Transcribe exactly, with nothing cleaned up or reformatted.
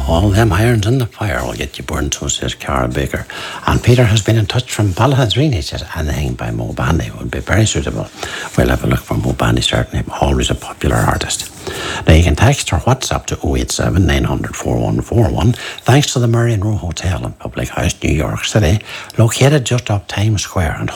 All them irons in the fire will get you burned, so says Carol Baker. And Peter has been in touch from Balladreen. He says anything by Mo Bandy would be very suitable. We'll have a look for Mo Bandy, certainly, always a popular artist. Now you can text or WhatsApp to oh eight seven, nine hundred, four one four one. Thanks to the Marion Row Hotel and Public House, New York City, located just off Times Square and